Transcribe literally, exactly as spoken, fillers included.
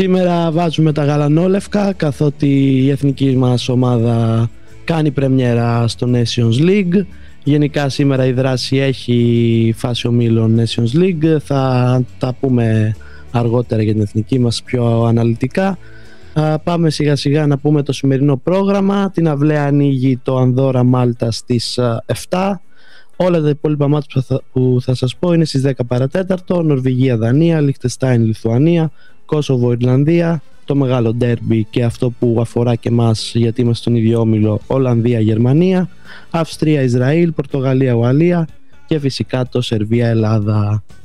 Σήμερα βάζουμε τα γαλανόλευκα, καθότι η εθνική μας ομάδα κάνει πρεμιέρα στο Nations League. Γενικά σήμερα η δράση έχει φάση ομίλων Nations League. Θα τα πούμε αργότερα για την εθνική μας πιο αναλυτικά. Πάμε σιγά σιγά να πούμε το σημερινό πρόγραμμα. Την αυλαία ανοίγει το Ανδόρα Μάλτα στις επτά. Όλα τα υπόλοιπα μάτια που θα σας πω είναι στις δέκα παρατέταρτο. Νορβηγία Δανία, Λιχτεστάιν Λιθουανία, Κόσοβο Ιρλανδία, το μεγάλο ντέρμπι και αυτό που αφορά και μας γιατί είμαστε στον ίδιο όμιλο, Ολλανδία Γερμανία, Αυστρία Ισραήλ, Πορτογαλία Ουαλία και φυσικά το Σερβία Ελλάδα.